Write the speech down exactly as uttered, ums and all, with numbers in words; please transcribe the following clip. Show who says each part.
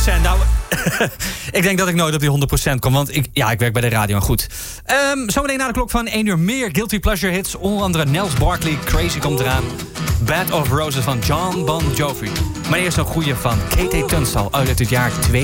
Speaker 1: procent. Nou, ik denk dat ik nooit op die honderd procent kom. Want ik, ja, ik werk bij de radio en goed. Um, zometeen na de klok van één uur meer Guilty Pleasure hits. Onder andere Nels Barkley, Crazy komt eraan. Bed of Roses van John Bon Jovi. Maar eerst een goeie van K T Tunstall uit het jaar tweeduizend.